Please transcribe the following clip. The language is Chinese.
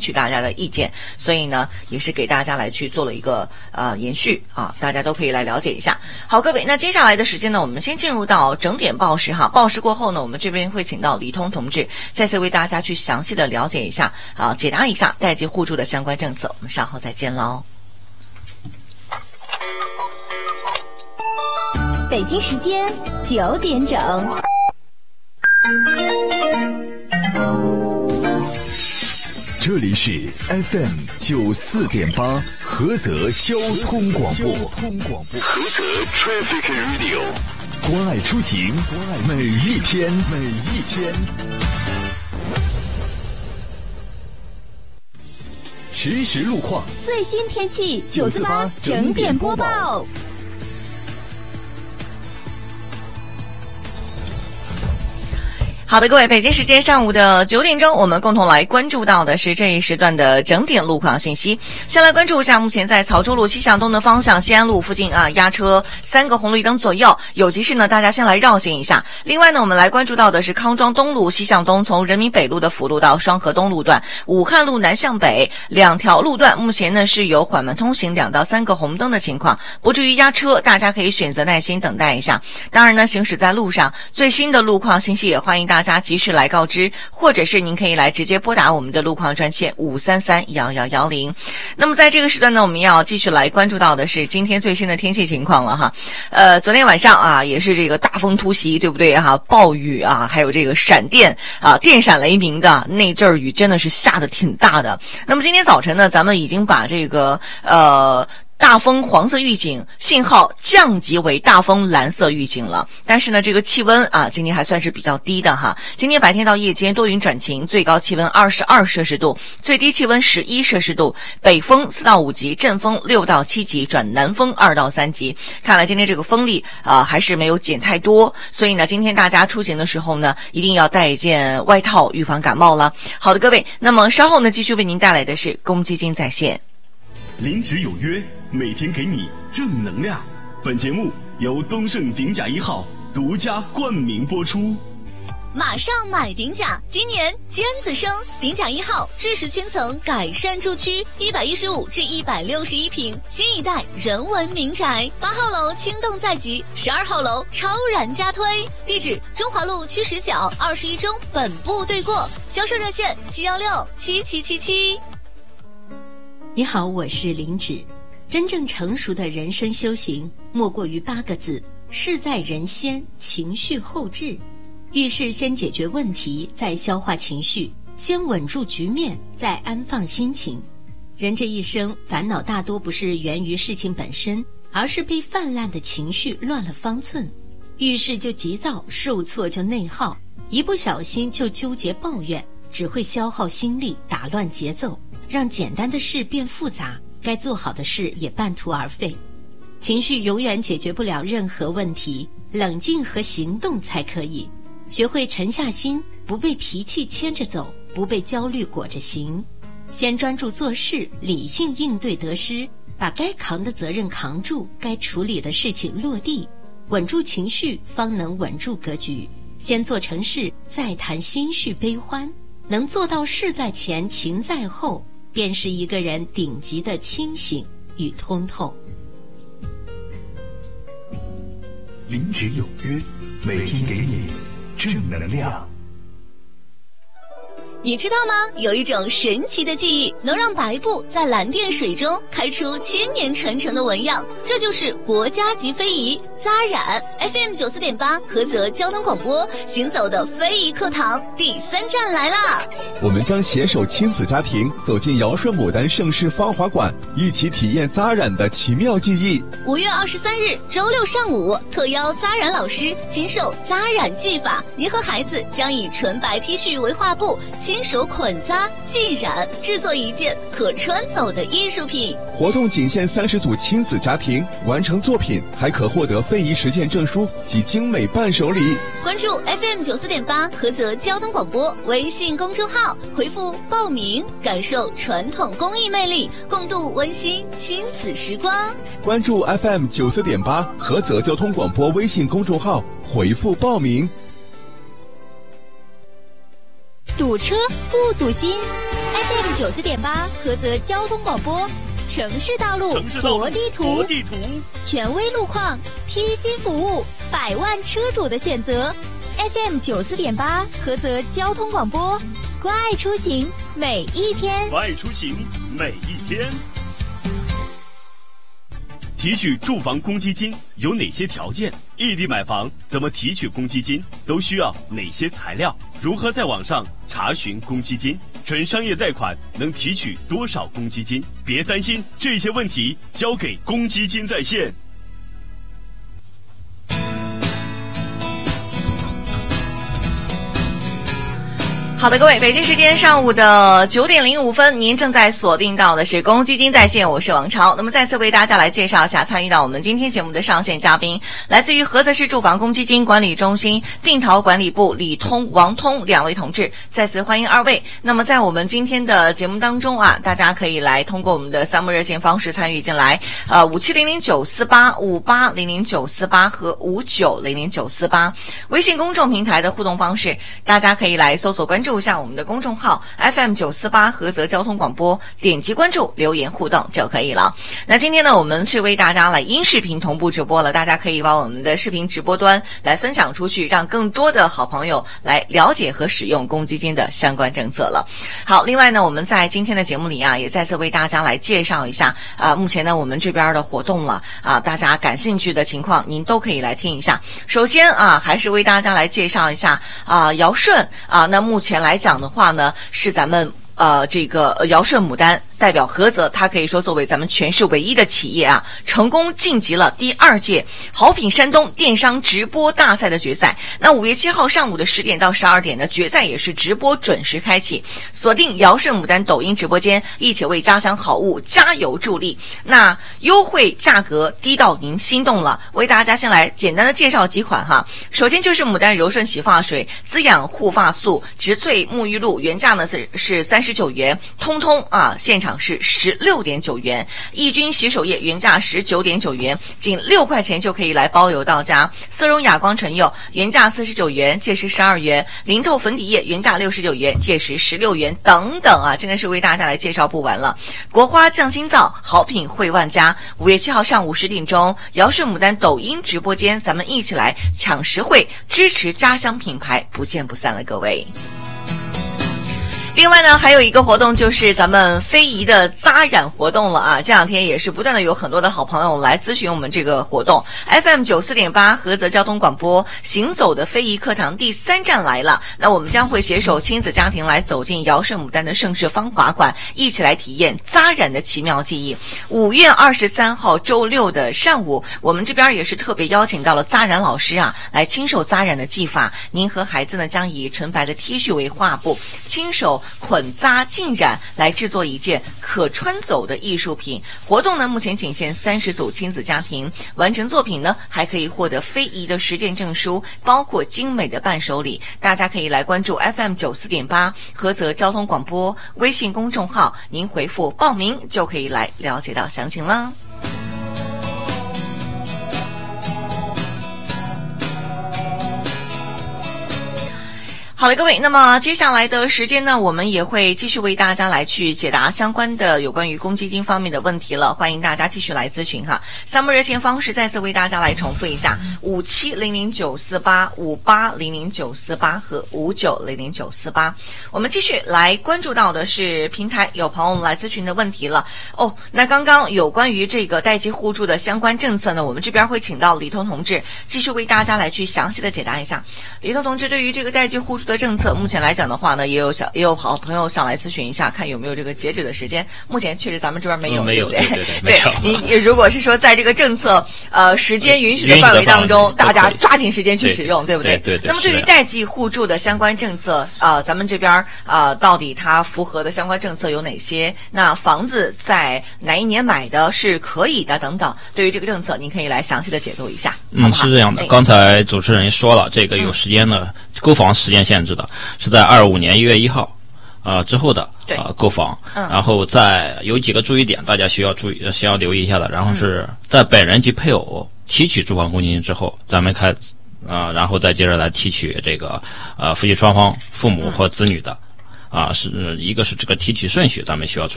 取大家的意见，所以呢也是给大家来去做了一个延续啊，大家都可以来了解一下。好，各位，那接下来的时间呢，我们先进入到整点报时哈。报时过后呢，我们这边会请到李通同志再次为大家去详细的了解一下解答一下代际互助的相关政策。我们稍后再见喽。 北京时间9点整。 这里是 FM 94.8菏泽交通广播。菏泽 Traffic Radio， 关爱出行，每一天。实时路况， 最新天气948整点播报。 好的，各位，北京时间上午的9点钟，我们共同来关注到的是这一时段的整点路况信息。先来关注一下目前在曹州路西向东的方向西安路附近压车3个红绿灯左右，有急事呢大家先来绕行一下。另外呢，我们来关注到的是康庄东路西向东，从人民北路的辅路到双河东路段，武汉路南向北2条路段目前呢是有缓慢通行2到3个红灯的情况，不至于压车，大家可以选择耐心等待一下。当然呢，行驶在路上最新的路况信息也欢迎大家及时来告知，或者是您可以来直接拨打我们的路况专线533-1110。那么在这个时段呢，我们要继续来关注到的是今天最新的天气情况了哈。昨天晚上也是这个大风突袭，对不对哈？暴雨还有这个闪电电闪雷鸣的那阵儿雨真的是下得挺大的。那么今天早晨呢，咱们已经把这个大风黄色预警信号降级为大风蓝色预警了，但是呢，这个气温今天还算是比较低的哈。今天白天到夜间多云转晴，最高气温22摄氏度，最低气温11摄氏度，北风4到5级，阵风6到7级，转南风2到3级。看来今天这个风力还是没有减太多，所以呢，今天大家出行的时候呢，一定要带一件外套，预防感冒了。好的，各位，那么稍后呢，继续为您带来的是公积金在线。 零值有约，每天给你正能量。本节目由东盛鼎甲1号独家冠名播出。 马上买鼎甲，今年尖子生，鼎甲1号知识圈层改善住区115至161平新一代人文民宅，8号楼轻动在即，12号楼超然加推，地址中华路区10角21中本部对过，销售热线716-7777。 你好，我是林芷。真正成熟的人生修行，莫过于8个字：事在人先，情绪后治。遇事先解决问题，再消化情绪，先稳住局面，再安放心情。人这一生，烦恼大多不是源于事情本身，而是被泛滥的情绪乱了方寸。遇事就急躁，受挫就内耗，一不小心就纠结抱怨，只会消耗心力，打乱节奏，让简单的事变复杂，该做好的事也半途而废。情绪永远解决不了任何问题，冷静和行动才可以。学会沉下心，不被脾气牵着走，不被焦虑裹着行。先专注做事，理性应对得失，把该扛的责任扛住，该处理的事情落地，稳住情绪，方能稳住格局。先做成事，再谈心绪悲欢，能做到事在前，情在后，便是一个人顶级的清醒与通透。 零值有约，每天给你正能量。 你知道吗？有一种神奇的技艺，能让白布在蓝靛水中开出千年传承的纹样，这就是国家级非遗扎染。FM 94.8菏泽交通广播行走的非遗课堂第3站来啦！ 我们将携手亲子家庭走进尧舜牡丹盛世芳华馆，一起体验扎染的奇妙技艺。 5月23日周六上午，特邀扎染老师亲授扎染技法，您和孩子将以纯白 T 恤为画布，亲手捆扎、浸染，制作一件可穿走的艺术品。 活动仅限30组亲子家庭，完成作品还可获得非遗实践证书及精美伴手礼。 关注 FM 94.8菏泽交通广播微信公众号，回复报名，感受传统工艺魅力，共度温馨亲子时光。 关注 FM 94.8菏泽交通广播微信公众号，回复报名。 堵车不堵心， FM 94.8菏泽交通广播，城市道路国地图，权威路况，贴心服务，百万车主的选择。FM 94.8菏泽交通广播，关爱出行每一天。 提取住房公积金有哪些条件？异地买房怎么提取公积金？都需要哪些材料？如何在网上查询公积金？纯商业贷款能提取多少公积金？别担心，这些问题交给公积金在线。 好的，各位，北京时间上午的9点05分，您正在锁定到的是公积金在线，我是王超。那么再次为大家来介绍一下参与到我们今天节目的上线嘉宾，来自于菏泽市住房公积金管理中心定陶管理部李通、王通两位同志，再次欢迎二位。那么在我们今天的节目当中啊，大家可以来通过我们的3部热线方式参与进来，57000948、58000948和59000948。微信公众平台的互动方式，大家可以来搜索关注一下我们的公众号 FM 948菏泽交通广播，点击关注留言互动就可以了。那今天呢，我们是为大家来音视频同步直播了，大家可以把我们的视频直播端来分享出去，让更多的好朋友来了解和使用公积金的相关政策了。好，另外呢，我们在今天的节目里啊，也再次为大家来介绍一下目前呢我们这边的活动了大家感兴趣的情况您都可以来听一下。首先还是为大家来介绍一下尧舜那目前来讲的话呢，是咱们这个尧舜牡丹代表菏泽，它可以说作为咱们全市唯一的企业成功晋级了第2届好品山东电商直播大赛的决赛。那5月7号上午的10点到12点呢，决赛也是直播准时开启，锁定尧舜牡丹抖音直播间，一起为家乡好物加油助力。那优惠价格低到您心动了，为大家先来简单的介绍几款首先就是牡丹柔顺洗发水、滋养护发素、植萃沐浴露，原价呢是39元，通通现场是16.9元。抑菌洗手液原价19.9元，仅6块钱就可以来包邮到家。色绒哑光唇釉原价49元，届时12元。零透粉底液原价69元，届时16元，等等真的是为大家来介绍不完了。国花匠心皂，好品惠万家。5月7号上午10点钟，尧舜牡丹抖音直播间，咱们一起来抢实惠，支持家乡品牌，不见不散了，各位。另外呢，还有一个活动就是咱们非遗的扎染活动了这两天也是不断的有很多的好朋友来咨询我们这个活动。FM 94.8菏泽交通广播行走的非遗课堂第3站来了，那我们将会携手亲子家庭来走进尧舜牡丹的盛世芳华馆，一起来体验扎染的奇妙记忆。5月23号周六的上午，我们这边也是特别邀请到了扎染老师来亲手扎染的技法，您和孩子呢将以纯白的 T 恤为画布，亲手捆扎浸染来制作一件可穿走的艺术品。活动呢目前仅限30组亲子家庭，完成作品呢还可以获得非遗的实践证书，包括精美的伴手礼。大家可以来关注 FM 94.8菏泽交通广播微信公众号，您回复报名就可以来了解到详情了。好的，各位，那么接下来的时间呢，我们也会继续为大家来去解答相关的有关于公积金方面的问题了，欢迎大家继续来咨询3部热线方式再次为大家来重复一下：57000948、58000948和59000948。我们继续来关注到的是平台有朋友来咨询的问题了那刚刚有关于这个代际互助的相关政策呢，我们这边会请到李通同志继续为大家来去详细的解答一下。李通同志，对于这个代际互助的政策，目前来讲的话呢，也有好朋友想来咨询一下，看有没有这个截止的时间。目前确实咱们这边没有， 没有， 对不对？ 没有。 你如果是说在这个政策时间允许的范围当中，大家抓紧时间去使用，对不对？ 对。 那么对于代际互助的相关政策，咱们这边到底它符合的相关政策有哪些？那房子在哪一年买的是可以的等等。对于这个政策，您可以来详细的解读一下，好不好？ 是这样的。刚才主持人说了，这个有时间的购房时间限制的，是在25年1月1号之后的购房，然后再有几个注意点，大家需要留意一下的。然后是在本人及配偶提取住房公积金之后，咱们然后再接着来提取这个夫妻双方父母或子女的是一个是这个提取顺序咱们需要注意。